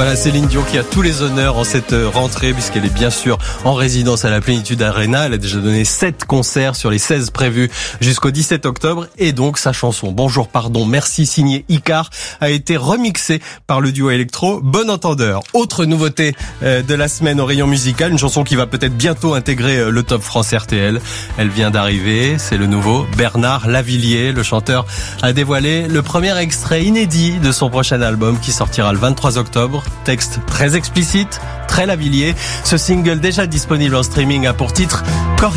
Voilà, Céline Dion qui a tous les honneurs en cette rentrée puisqu'elle est bien sûr en résidence à la Plénitude Arena. Elle a déjà donné 7 concerts sur les 16 prévus jusqu'au 17 octobre et donc sa chanson Bonjour Pardon Merci signée Icar a été remixée par le duo électro Bon Entendeur. Autre nouveauté de la semaine au rayon musical, une chanson qui va peut-être bientôt intégrer le Top France RTL. Elle vient d'arriver, c'est le nouveau Bernard Lavilliers. Le chanteur a dévoilé le premier extrait inédit de son prochain album qui sortira le 23 octobre. Texte très explicite, très Lavilliers. Ce single déjà disponible en streaming a pour titre